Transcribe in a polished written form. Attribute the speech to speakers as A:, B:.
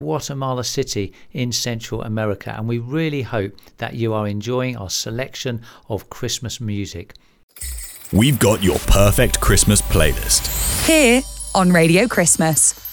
A: Guatemala City in Central America, and we really hope that you are enjoying our selection of Christmas music.
B: We've got your perfect Christmas playlist
C: here on Radio Christmas.